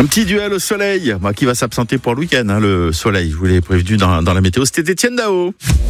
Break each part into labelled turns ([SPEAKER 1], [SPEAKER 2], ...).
[SPEAKER 1] Un petit duel au soleil, qui va s'absenter pour le week-end, le soleil, je vous l'ai prévenu dans la météo. C'était Étienne Dao.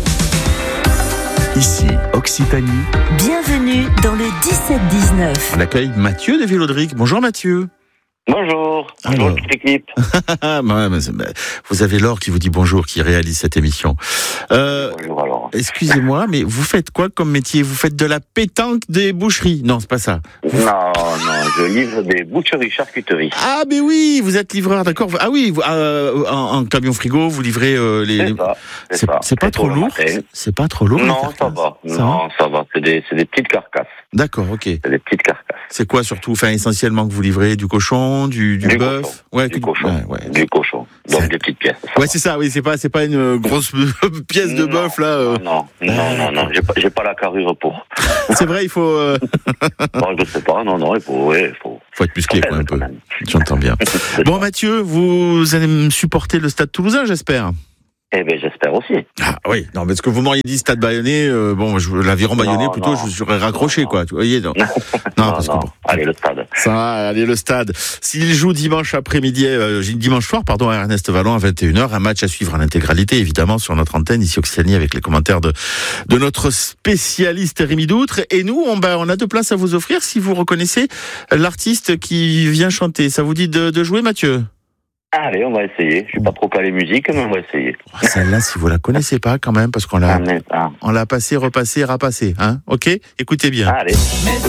[SPEAKER 2] Ici, Occitanie.
[SPEAKER 3] Bienvenue dans le 17-19.
[SPEAKER 1] On accueille Mathieu de Villodric. Bonjour Mathieu.
[SPEAKER 4] Bonjour, bonjour toute l'équipe.
[SPEAKER 1] Vous avez Laure qui vous dit bonjour, qui réalise cette émission.
[SPEAKER 4] Bonjour alors.
[SPEAKER 1] Excusez-moi, mais vous faites quoi comme métier? Vous faites de la pétanque des boucheries? Non, c'est pas ça.
[SPEAKER 4] Non, je livre des boucheries charcuteries.
[SPEAKER 1] Ah, mais oui, vous êtes livreur, d'accord. Ah oui, en camion frigo, vous livrez les...
[SPEAKER 4] C'est ça.
[SPEAKER 1] C'est pas trop lourd? C'est pas trop lourd?
[SPEAKER 4] Non, ça va. Ça va. C'est des petites carcasses.
[SPEAKER 1] D'accord, ok.
[SPEAKER 4] C'est des petites carcasses.
[SPEAKER 1] C'est quoi surtout, essentiellement que vous livrez du cochon, du bœuf?
[SPEAKER 4] Cochon.
[SPEAKER 1] Ouais,
[SPEAKER 4] du cochon.
[SPEAKER 1] Ouais.
[SPEAKER 4] Du cochon. Donc des petites pièces.
[SPEAKER 1] Ouais, c'est ça, oui, c'est pas une grosse pièce de bœuf, là.
[SPEAKER 4] Non. J'ai pas la carrure pour.
[SPEAKER 1] C'est vrai, il faut...
[SPEAKER 4] Non, je sais pas, il faut
[SPEAKER 1] être musclé, quoi, un peu. J'entends bien. Bon, Mathieu, vous allez me supporter le Stade Toulousain, j'espère.
[SPEAKER 4] Eh bien, j'espère aussi.
[SPEAKER 1] Ah oui, non, parce que vous m'auriez dit Stade Bayonnais, l'Aviron Bayonnais, plutôt, je serais raccroché, quoi. Vous voyez, non.
[SPEAKER 4] Allez, le Stade.
[SPEAKER 1] Allez, le Stade. S'il joue dimanche soir, à Ernest Vallon, à 21h, un match à suivre en intégralité, évidemment, sur notre antenne, ici Occitanie, avec les commentaires de notre spécialiste Rémi Doutre. Et nous, on a 2 places à vous offrir si vous reconnaissez l'artiste qui vient chanter. Ça vous dit de jouer, Mathieu?
[SPEAKER 4] Allez, on va essayer. Je suis pas trop calé musique, mais on va essayer.
[SPEAKER 1] Celle-là, si vous la connaissez pas, quand même, parce qu'on l'a passée, repassée, rapassée, Ok? Écoutez bien.
[SPEAKER 4] Allez.